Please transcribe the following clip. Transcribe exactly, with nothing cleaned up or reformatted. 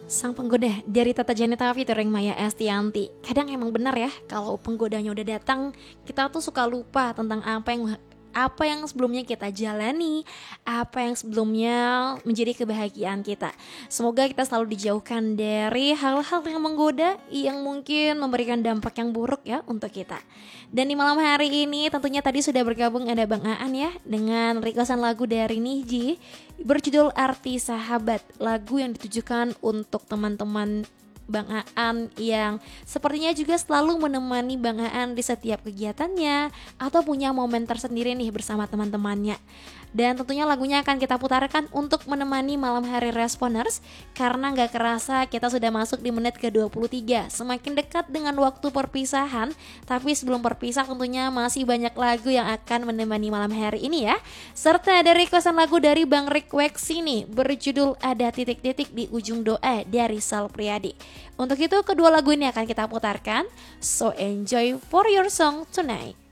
Sang Penggoda dari Tata Janeta featuring Maya Estianty. Kadang emang benar ya, kalau penggodanya udah datang, kita tuh suka lupa tentang apa yang apa yang sebelumnya kita jalani, apa yang sebelumnya menjadi kebahagiaan kita. Semoga kita selalu dijauhkan dari hal-hal yang menggoda, yang mungkin memberikan dampak yang buruk ya untuk kita. Dan di malam hari ini tentunya tadi sudah bergabung ada Bang Aan ya, dengan requestan lagu dari Niji berjudul Arti Sahabat. Lagu yang ditujukan untuk teman-teman Bang Aan yang sepertinya juga selalu menemani Bang Aan di setiap kegiatannya atau punya momen tersendiri nih bersama teman-temannya. Dan tentunya lagunya akan kita putarkan untuk menemani malam hari Responers, karena gak kerasa kita sudah masuk di menit ke dua puluh tiga, semakin dekat dengan waktu perpisahan. Tapi sebelum berpisah tentunya masih banyak lagu yang akan menemani malam hari ini ya. Serta ada requestan lagu dari Bang Rick Weksini berjudul Ada Titik-Titik di Ujung Doa dari Sal Priadi. Untuk itu kedua lagu ini akan kita putarkan, so enjoy for your song tonight.